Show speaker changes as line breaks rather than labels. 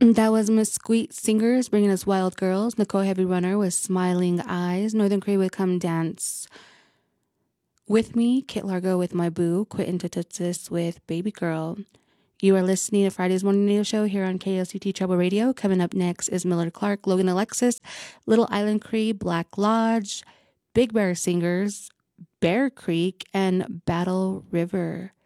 That was Miss Squeak Singers bringing us Wild Girls. Nicole Heavy Runner with Smiling Eyes. Northern Cree with Come Dance with Me. Kit Largo with My Boo. Quentin Tutsis with Baby Girl. You are listening to Friday's Morning Radio Show here on KLCT Trouble Radio. Coming up next is Miller Clark, Logan Alexis, Little Island Cree, Black Lodge, Big Bear Singers, Bear Creek, and Battle River.